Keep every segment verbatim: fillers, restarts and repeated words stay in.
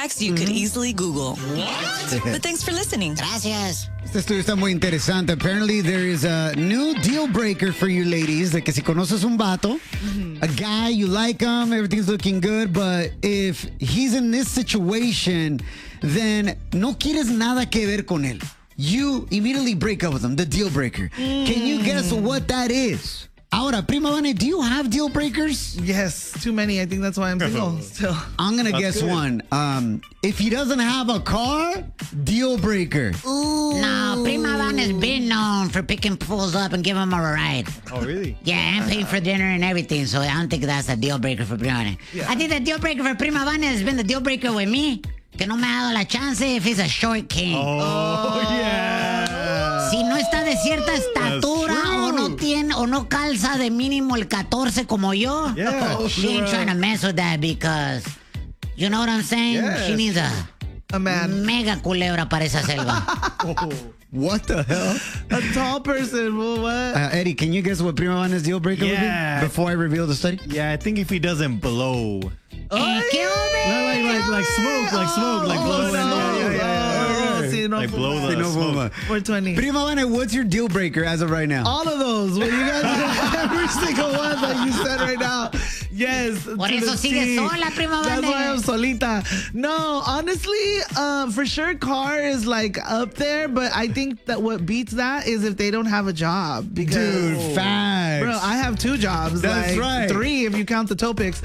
facts you mm-hmm. could easily Google. What? But thanks for listening. Gracias. Este estudio está muy interesante. Apparently, there is a new deal breaker for you ladies. De que si conoces un vato, mm-hmm. a guy, you like him, everything's looking good, but if he's in this situation, then no quieres nada que ver con él. You immediately break up with him, the deal breaker. Mm. Can you guess what that is? Ahora, Prima Vane, do you have deal breakers? Yes, too many. I think that's why I'm single still. I'm going to That's guess good. one. Um, if he doesn't have a car, deal breaker. Ooh. No, Prima Vane's been known for picking fools up and giving them a ride. Oh, really? Yeah, and paying for dinner and everything, so I don't think that's a deal breaker for Prima Vane. Yeah. I think the deal breaker for Prima Vane has been the deal breaker with me. Que no me ha dado la chance if he's a short king. Oh, yeah. Si no está de cierta estatura o no tiene o no calza de mínimo el catorce como yo, Yeah, she ain't sure. trying to mess with that because, you know what I'm saying? Yes. She needs a, A man. mega culebra para esa selva. What the hell? A tall person. Well, what? Uh, Eddie, can you guess what Prima Vane's deal breaker Yeah. would be before I reveal the study? Yeah, I think if he doesn't blow. Eh, ¿qué hombre? No, like, like, like smoke, like smoke, like Oh, blow. no. Yeah, yeah, yeah. Oh, sí, no Like fuma. blow the Sí, no smoke. fuma. four twenty. Prima Vane, what's your deal breaker as of right now? All of those. Well, you guys, every single one that you said right now. Yes. Por to eso the sigue T. sola, Prima That's Vane. why I'm solita. No, honestly, uh, for sure, car is like up there, but I think that what beats that is if they don't have a job. Because, Dude, facts. bro, I have two jobs. That's like, right. Three if you count the toe picks.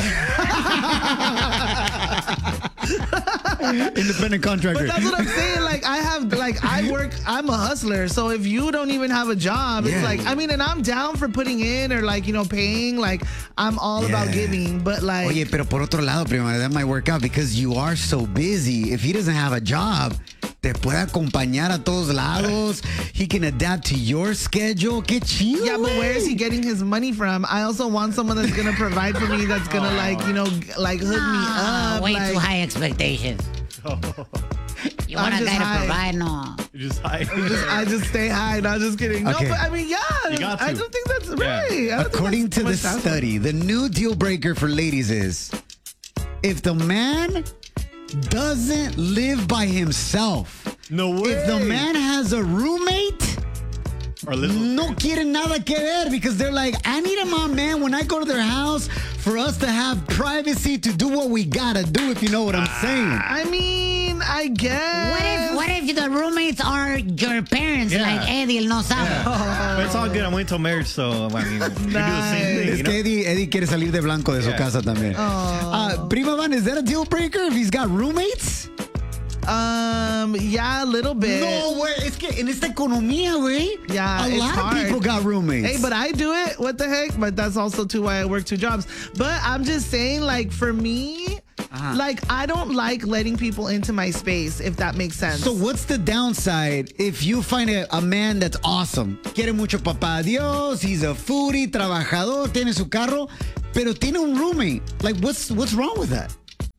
Independent contractor. But that's what I'm saying. Like, I have, like, I work, I'm a hustler. So if you don't even have a job, it's Yeah. like, I mean, and I'm down for putting in or, like, you know, paying. Like, I'm all about Yeah. giving. But, like, Oye, pero por otro lado, Prima Vane, that might work out because you are so busy. If he doesn't have a job, te puede acompañar a todos lados. He can adapt to your schedule. Qué chido. yeah, but where is güey. he getting his money from? I also want someone that's going to provide for me, that's going to, like, you know, g- like, hook me Ah, up. way like, too high expectations. You I'm want a just guy to high. provide? No. You just hide. Just, I just stay high. Not just kidding. Okay. No, but I mean, yeah. You got I to. don't think that's Yeah. right. I don't think According that's to too the much to ask for. study, the new deal breaker for ladies is if the man doesn't live by himself. No way. If the man has a roommate, Or little. no quiere nada que ver because they're like, I need a my man when I go to their house for us to have privacy to do what we gotta do, if you know what I'm saying. I mean, I guess. What if what if the roommates are your parents, Yeah. like Eddie el no sabe? But it's all good. I'm waiting till marriage, so I mean, we do the same thing. Es You que know? Eddie, Eddie quiere salir de blanco de su Yeah. casa también. Uh, Prima Van, is that a deal breaker if he's got roommates? Um, yeah, a little bit. No, güey, es que en esta economía, güey, Yeah, a it's lot hard. of people got roommates. Hey, but I do it. What the heck? But that's also too why I work two jobs. But I'm just saying, like, for me, Uh-huh. like, I don't like letting people into my space, if that makes sense. So what's the downside if you find a, a man that's awesome? Quiere mucho papá Dios, he's a foodie, trabajador, tiene su carro, pero tiene un roommate. Like, what's what's wrong with that?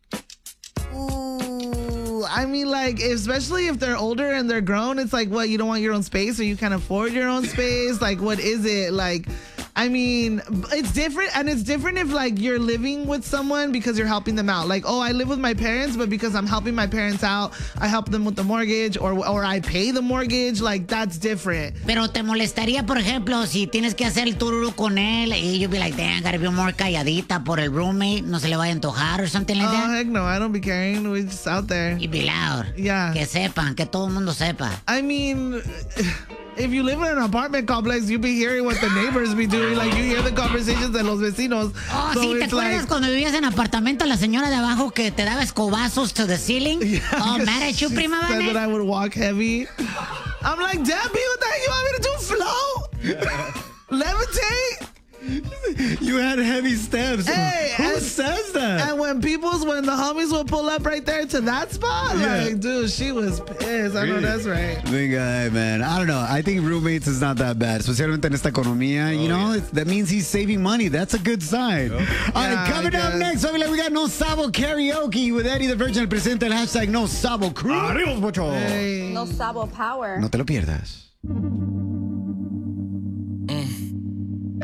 Ooh, I mean, like, especially if they're older and they're grown, it's like, what, you don't want your own space or you can't afford your own space? Like, what is it? Like, I mean, it's different, and it's different if, like, you're living with someone because you're helping them out. Like, oh, I live with my parents, but because I'm helping my parents out, I help them with the mortgage, or or I pay the mortgage. Like, that's different. Pero te molestaría, por ejemplo, si tienes que hacer el tururu con él y you'd be like, damn, gotta be more calladita por el roommate, no se le vaya a antojar or something like Oh, that. heck no, I don't be caring. We're just out there. You'd be loud. Yeah. Que sepan, que todo el mundo sepa. I mean, if you live in an apartment complex, you be hearing what the neighbors be doing. Like, you hear the conversations de los vecinos. Oh, So sí, ¿te it's acuerdas like- cuando vivías en apartamento la señora de abajo que te daba escobazos to the ceiling? Yeah, Oh, mad at you, she prima said that Vane? I would walk heavy. I'm like, Debbie, what the heck you want me to do? Float? Levitate? You had heavy steps. Hey, Who and- says that? And when people's, when the homies will pull up right there to that spot, Yeah. like, dude, she was pissed. I know Really? that's right. Big guy, man. I don't know. I think roommates is not that bad, especialmente en esta economía. you know, yeah. it's, that means he's saving money. That's a good sign. All right, Yeah, coming I up guess. next, family, we got No Sabo Karaoke with Eddie the Virgin, el presidente del hashtag No Sabo Crew. Hey. No Sabo Power. No te lo pierdas.